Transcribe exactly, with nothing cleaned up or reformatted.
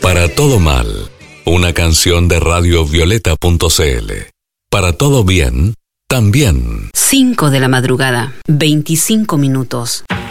Para todo mal, una canción de radio violeta punto c l. Para todo bien, también. cinco de la madrugada, veinticinco minutos.